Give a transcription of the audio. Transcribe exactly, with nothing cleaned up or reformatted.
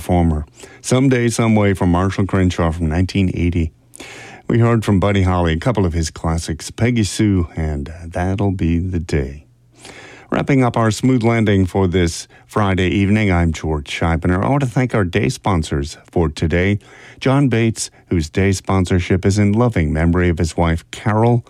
performer. Someday, Someway from Marshall Crenshaw from nineteen eighty. We heard from Buddy Holly a couple of his classics, Peggy Sue and That'll Be the Day. Wrapping up our smooth landing for this Friday evening, I'm George Scheibner. I want to thank our day sponsors for today. John Bates, whose day sponsorship is in loving memory of his wife, Carol,